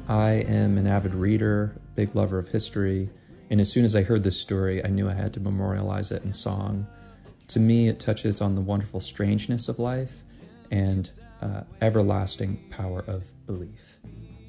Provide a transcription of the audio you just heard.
I am an avid reader, big lover of history, and as soon as I heard this story, I knew I had to memorialize it in song. To me, it touches on the wonderful strangeness of life and everlasting power of belief.